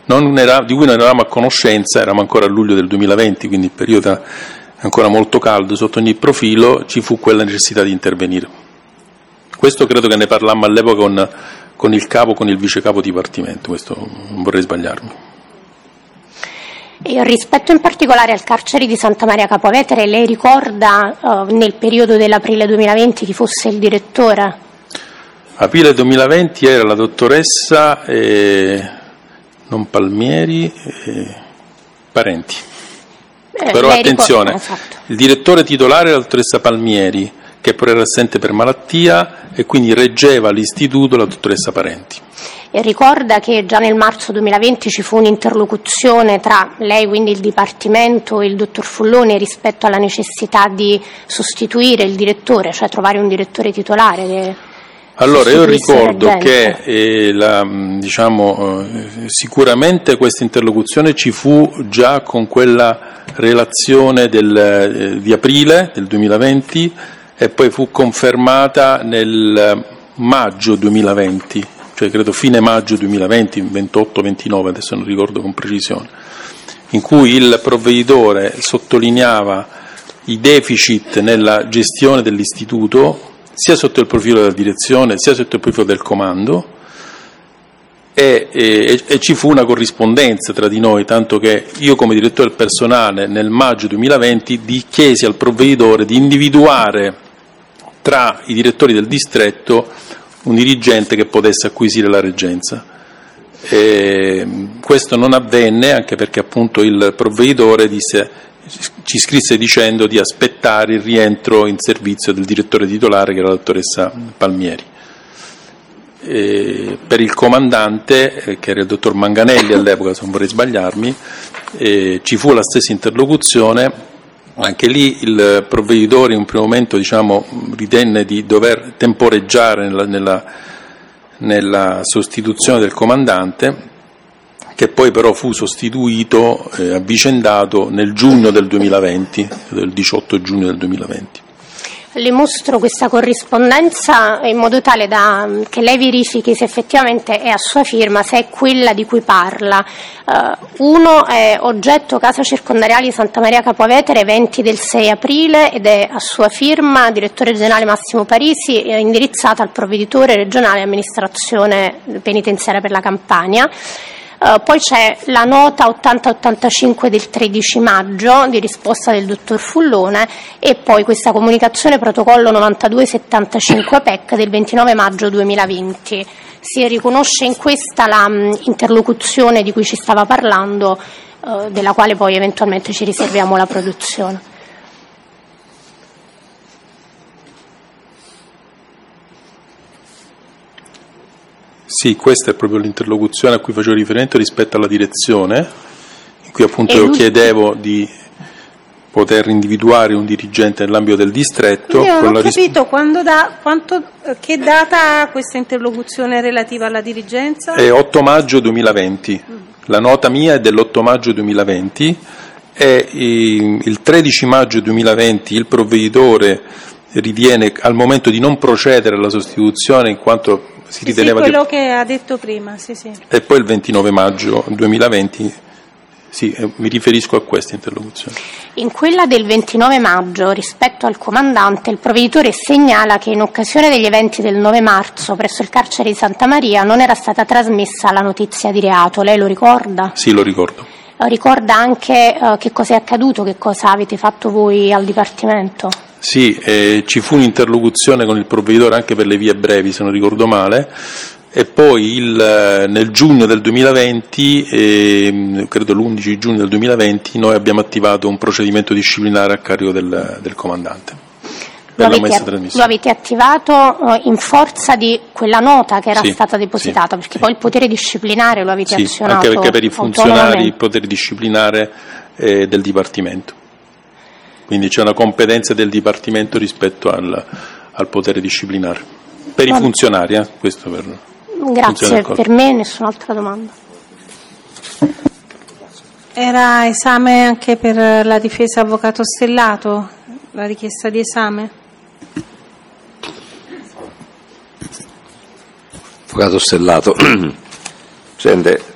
di cui non eravamo a conoscenza, eravamo ancora a luglio del 2020, quindi il periodo ancora molto caldo sotto ogni profilo, ci fu quella necessità di intervenire. Questo credo che ne parlammo all'epoca con il capo, con il vice capo dipartimento, questo non vorrei sbagliarmi. E rispetto in particolare al carcere di Santa Maria Capua Vetere, lei ricorda nel periodo dell'aprile 2020 chi fosse il direttore? Aprile 2020 era la dottoressa non Palmieri, Parenti. Però attenzione, esatto. Il direttore titolare era la dottoressa Palmieri, che poi era assente per malattia e quindi reggeva l'istituto la dottoressa Parenti. E ricorda che già nel marzo 2020 ci fu un'interlocuzione tra lei, quindi il Dipartimento, e il dottor Fullone rispetto alla necessità di sostituire il direttore, cioè trovare un direttore titolare. Allora, io ricordo che sicuramente questa interlocuzione ci fu già con quella relazione di aprile del 2020 e poi fu confermata nel maggio 2020, cioè credo fine maggio 2020, 28-29, adesso non ricordo con precisione, in cui il provveditore sottolineava i deficit nella gestione dell'istituto, sia sotto il profilo della direzione, sia sotto il profilo del comando, e ci fu una corrispondenza tra di noi, tanto che io come direttore del personale nel maggio 2020 chiesi al provveditore di individuare tra i direttori del distretto un dirigente che potesse acquisire la reggenza. Questo non avvenne, anche perché appunto il provveditore ci scrisse dicendo di aspettare il rientro in servizio del direttore titolare, che era la dottoressa Palmieri. Per il comandante, che era il dottor Manganelli all'epoca, se non vorrei sbagliarmi, ci fu la stessa interlocuzione. Anche lì il provveditore in un primo momento ritenne di dover temporeggiare nella sostituzione del comandante, che poi però fu sostituito, avvicendato nel giugno del 2020, del 18 giugno del 2020. Le mostro questa corrispondenza in modo tale che lei verifichi se effettivamente è a sua firma, se è quella di cui parla. Uno è oggetto Casa Circondariale Santa Maria Capua Vetere, eventi del 6 aprile, ed è a sua firma, direttore generale Massimo Parisi, indirizzata al provveditore regionale amministrazione penitenziaria per la Campania. Poi c'è la nota 80-85 del 13 maggio di risposta del dottor Fullone, e poi questa comunicazione protocollo 92-75 PEC del 29 maggio 2020. Si riconosce in questa la interlocuzione di cui ci stava parlando, della quale poi eventualmente ci riserviamo la produzione. Sì, questa è proprio l'interlocuzione a cui facevo riferimento rispetto alla direzione, in cui appunto io chiedevo di poter individuare un dirigente nell'ambito del distretto. Io non ho capito che data questa interlocuzione relativa alla dirigenza? È 8 maggio 2020, la nota mia è dell'8 maggio 2020 e il 13 maggio 2020 il provveditore ritiene al momento di non procedere alla sostituzione in quanto si riteneva quello che ha detto prima, sì. E poi il 29 maggio 2020, mi riferisco a questa interlocuzione. In quella del 29 maggio, rispetto al comandante, il provveditore segnala che in occasione degli eventi del 9 marzo presso il carcere di Santa Maria non era stata trasmessa la notizia di reato. Lei lo ricorda? Sì, lo ricordo. Ricorda anche che cosa è accaduto, che cosa avete fatto voi al Dipartimento? Sì, ci fu un'interlocuzione con il provveditore anche per le vie brevi, se non ricordo male, e poi nel giugno del 2020, credo l'11 giugno del 2020, noi abbiamo attivato un procedimento disciplinare a carico del comandante. Lo avete attivato in forza di quella nota che era stata depositata, perché poi il potere disciplinare lo avete azionato? Anche perché per i funzionari il potere disciplinare è del Dipartimento. Quindi c'è una competenza del Dipartimento rispetto al potere disciplinare. Per i funzionari, questo per... Grazie, per me nessun'altra domanda. Era esame anche per la difesa avvocato Stellato, la richiesta di esame? Avvocato Stellato, Presidente,